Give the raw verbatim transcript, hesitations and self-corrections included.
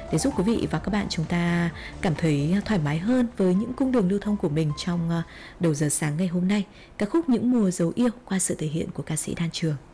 để giúp quý vị và các bạn chúng ta cảm thấy thoải mái hơn với những cung đường lưu thông của mình trong đầu giờ sáng ngày hôm nay. Ca khúc Những Mùa Dấu Yêu qua sự thể hiện của ca sĩ Đan Trường.